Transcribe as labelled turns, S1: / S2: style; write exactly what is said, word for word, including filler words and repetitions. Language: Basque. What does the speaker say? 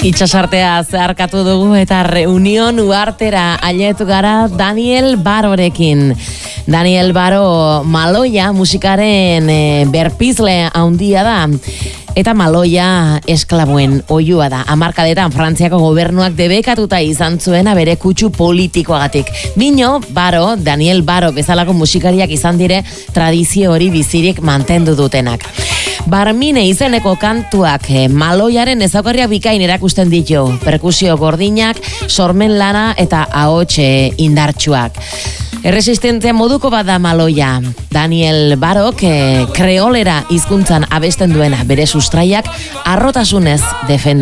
S1: Itxasartea zeharkatu dugu eta reunion uartera ailetu gara Daniel Barorekin. Daniel Baro Maloia musikaren e, berpizle handia da. Eta Maloia esklabuen oihua da. Hamarkadetan Frantziako gobernuak debekatuta izan zuena bere kutsu politikoagatik. Bino, Baro, Daniel Baro bezalako musikariak izan dire tradizio hori bizirik mantendu dutenak. Barmine izeneko kantuak eh, Maloiaren ezaugarriak bikain erakusten ditu. Perkusio gordinak, sormen lana eta ahots eh, indartsuak. Erresistentzia moduko bat da Maloia. Daniel Barok eh, kreolera hizkuntzan abesten duena bere sustraiak arrotasunez defendatzen.